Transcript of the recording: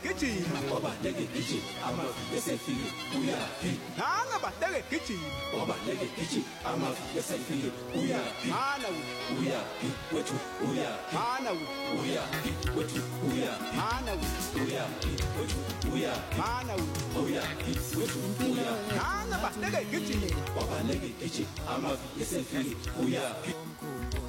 gijima obaleke gijima amaviki esefile uyaphi hanga baleke gijima obaleke gijima amaviki esefile uyaphi mana uyaphi wethu uyaphi mana uyaphi wethu uyaphi mana uyaphi wethu uyaphi mana uyaphi wethu uyaphi hanga baleke gijima obaleke gijima amaviki esefile uyaphi